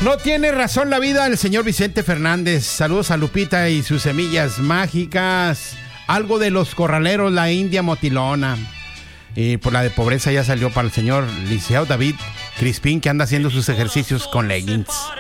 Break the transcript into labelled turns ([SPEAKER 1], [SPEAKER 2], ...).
[SPEAKER 1] No tiene razón la vida el señor Vicente Fernández. Saludos a Lupita y sus semillas mágicas. Algo de los corraleros, la India Motilona. Y por la de pobreza ya salió para el señor licenciado David Crispín, que anda haciendo sus ejercicios con leggings.